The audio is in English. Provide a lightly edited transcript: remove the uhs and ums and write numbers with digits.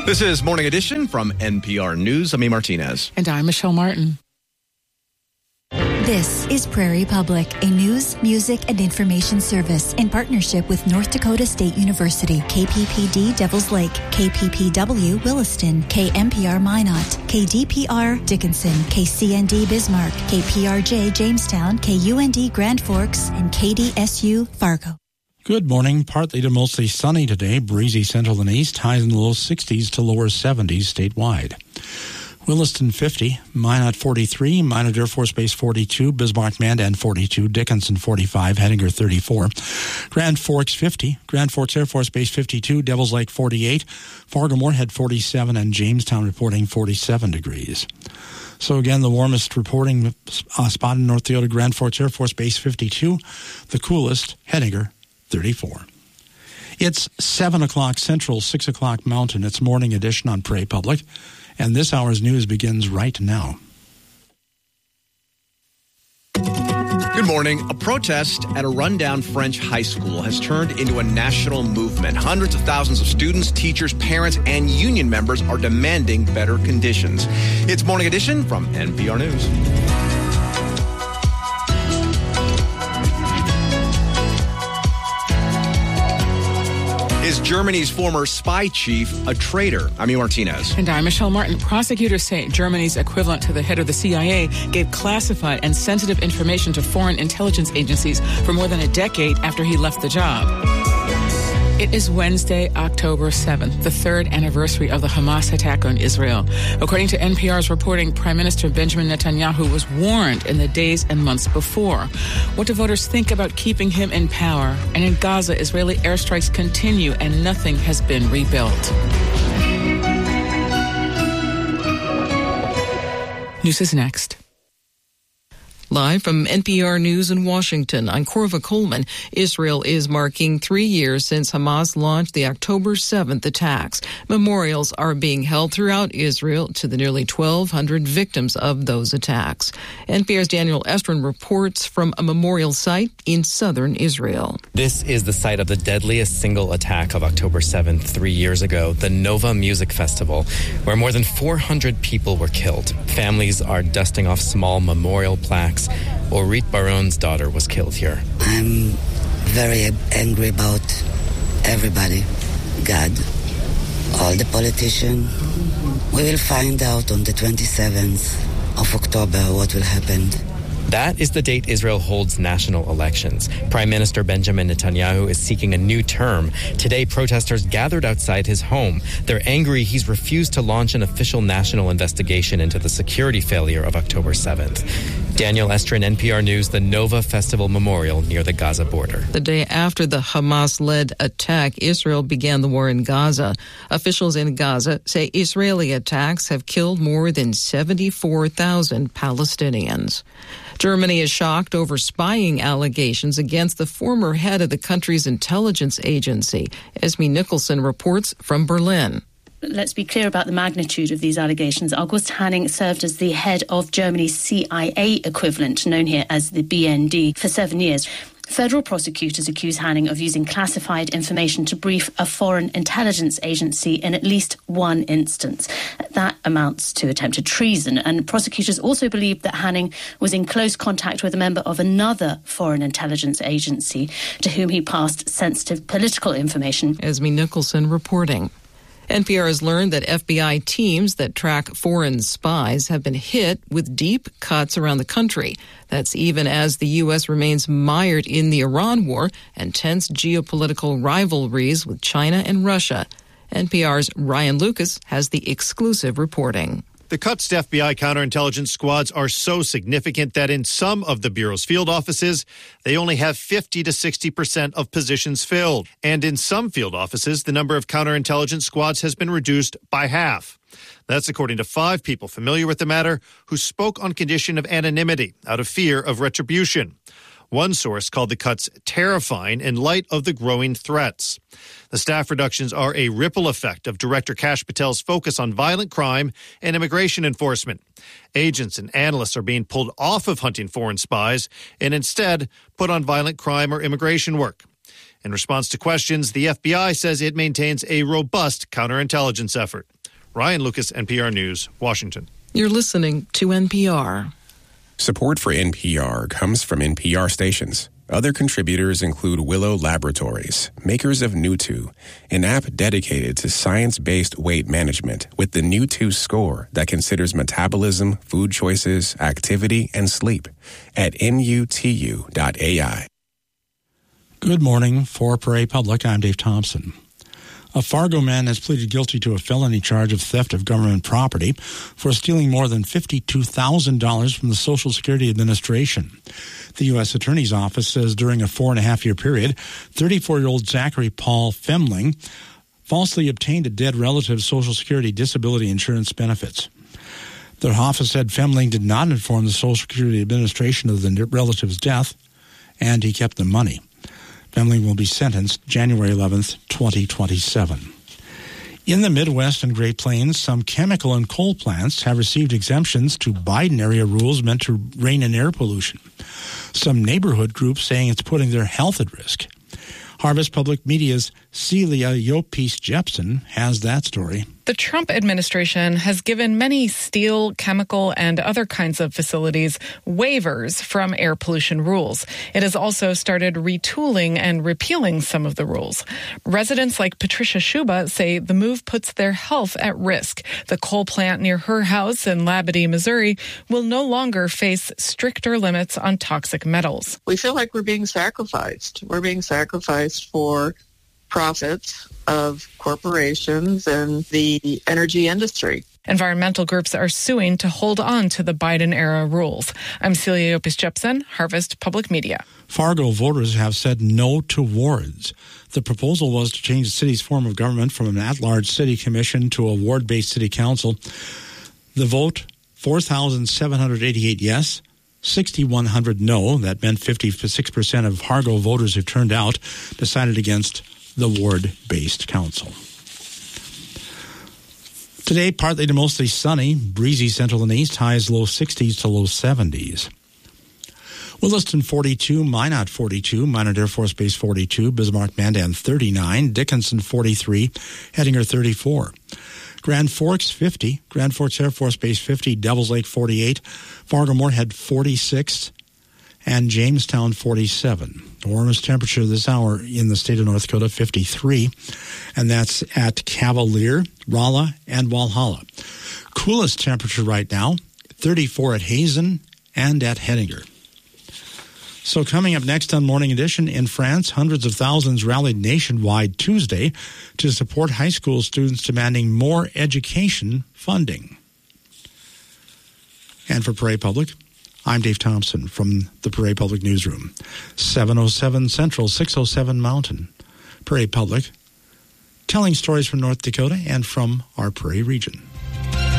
This is Morning Edition from NPR News. I'm E. Martinez. And I'm Michelle Martin. This is Prairie Public, a news, music, and information service in partnership with North Dakota State University, KPPD Devils Lake, KPPW Williston, KMPR Minot, KDPR Dickinson, KCND Bismarck, KPRJ Jamestown, KUND Grand Forks, and KDSU Fargo. Good morning. Partly to mostly sunny today. Breezy central and east. Highs in the low 60s to lower 70s statewide. Williston 50, Minot 43, Minot Air Force Base 42, Bismarck Mandan 42, Dickinson 45, Hettinger 34, Grand Forks 50, Grand Forks Air Force Base 52, Devils Lake 48, Fargo Moorhead 47, and Jamestown reporting 47 degrees. So again, the warmest reporting spot in North Dakota, Grand Forks Air Force Base 52, the coolest, Hettinger 34. It's 7 o'clock Central, 6 o'clock Mountain. It's Morning Edition on Prairie Public. And this hour's news begins right now. Good morning. A protest at a rundown French high school has turned into a national movement. Hundreds of thousands of students, teachers, parents, and union members are demanding better conditions. It's Morning Edition from NPR News. Is Germany's former spy chief a traitor? I'm E. Martinez. And I'm Michelle Martin. Prosecutors say Germany's equivalent to the head of the CIA gave classified and sensitive information to foreign intelligence agencies for more than a decade after he left the job. It is Wednesday, October 7th, the third anniversary of the Hamas attack on Israel. According to NPR's reporting, Prime Minister Benjamin Netanyahu was warned in the days and months before. What do voters think about keeping him in power? And in Gaza, Israeli airstrikes continue and nothing has been rebuilt. News is next. Live from NPR News in Washington, I'm Corva Coleman. Israel is marking 3 years since Hamas launched the October 7th attacks. Memorials are being held throughout Israel to the nearly 1,200 victims of those attacks. NPR's Daniel Estrin reports from a memorial site in southern Israel. This is the site of the deadliest single attack of October 7th 3 years ago, the Nova Music Festival, where more than 400 people were killed. Families are dusting off small memorial plaques. Orit Baron's daughter was killed here. I'm very angry about everybody. God, all the politicians. We will find out on the 27th of October what will happen. That is the date Israel holds national elections. Prime Minister Benjamin Netanyahu is seeking a new term. Today, protesters gathered outside his home. They're angry he's refused to launch an official national investigation into the security failure of October 7th. Daniel Estrin, NPR News, the Nova Festival Memorial near the Gaza border. The day after the Hamas-led attack, Israel began the war in Gaza. Officials in Gaza say Israeli attacks have killed more than 74,000 Palestinians. Germany is shocked over spying allegations against the former head of the country's intelligence agency. Esme Nicholson reports from Berlin. Let's be clear about the magnitude of these allegations. August Hanning served as the head of Germany's CIA equivalent, known here as the BND, for 7 years. Federal prosecutors accuse Hanning of using classified information to brief a foreign intelligence agency in at least one instance. That amounts to attempted treason. And prosecutors also believe that Hanning was in close contact with a member of another foreign intelligence agency to whom he passed sensitive political information. Esme Nicholson reporting. NPR has learned that FBI teams that track foreign spies have been hit with deep cuts around the country. That's even as the U.S. remains mired in the Iran war and tense geopolitical rivalries with China and Russia. NPR's Ryan Lucas has the exclusive reporting. The cuts to FBI counterintelligence squads are so significant that in some of the Bureau's field offices, they only have 50 to 60% of positions filled. And in some field offices, the number of counterintelligence squads has been reduced by half. That's according to 5 people familiar with the matter who spoke on condition of anonymity out of fear of retribution. One source called the cuts terrifying in light of the growing threats. The staff reductions are a ripple effect of Director Kash Patel's focus on violent crime and immigration enforcement. Agents and analysts are being pulled off of hunting foreign spies and instead put on violent crime or immigration work. In response to questions, the FBI says it maintains a robust counterintelligence effort. Ryan Lucas, NPR News, Washington. You're listening to NPR. Support for NPR comes from NPR stations. Other contributors include Willow Laboratories, makers of New2, an app dedicated to science-based weight management with the New2 score that considers metabolism, food choices, activity, and sleep at nutu.ai. Good morning. For Prairie Public, I'm Dave Thompson. A Fargo man has pleaded guilty to a felony charge of theft of government property for stealing more than $52,000 from the Social Security Administration. The U.S. Attorney's Office says during a 4.5-year period, 34-year-old Zachary Paul Femling falsely obtained a dead relative's Social Security disability insurance benefits. The office said Femling did not inform the Social Security Administration of the relative's death, and he kept the money. Femling will be sentenced January 11th, 2027. In the Midwest and Great Plains, some chemical and coal plants have received exemptions to Biden-area rules meant to rein in air pollution. Some neighborhood groups saying it's putting their health at risk. Harvest Public Media's Celia Yopis-Jepson has that story. The Trump administration has given many steel, chemical, and other kinds of facilities waivers from air pollution rules. It has also started retooling and repealing some of the rules. Residents like Patricia Shuba say the move puts their health at risk. The coal plant near her house in Labadie, Missouri, will no longer face stricter limits on toxic metals. We feel like we're being sacrificed. We're being sacrificed for profits of corporations and the energy industry. Environmental groups are suing to hold on to the Biden-era rules. I'm Celia Yopis-Jepson, Harvest Public Media. Fargo voters have said no to wards. The proposal was to change the city's form of government from an at-large city commission to a ward-based city council. The vote, 4,788 yes, 6,100 no. That meant 56% of Fargo voters who turned out decided against the ward-based council. Today, partly to mostly sunny, breezy central and east, highs low 60s to low 70s. Williston 42, Minot 42, Minot Air Force Base 42, Bismarck Mandan 39, Dickinson 43, Hettinger 34. Grand Forks 50, Grand Forks Air Force Base 50, Devils Lake 48, Fargo-Moorhead 46, and Jamestown 47. The warmest temperature this hour in the state of North Dakota, 53, and that's at Cavalier, Rolla, and Walhalla. Coolest temperature right now, 34 at Hazen and at Hettinger. So coming up next on Morning Edition, in France, hundreds of thousands rallied nationwide Tuesday to support high school students demanding more education funding. And for Prairie Public, I'm Dave Thompson from the Prairie Public Newsroom. 707 Central, 607 Mountain. Prairie Public, telling stories from North Dakota and from our Prairie region.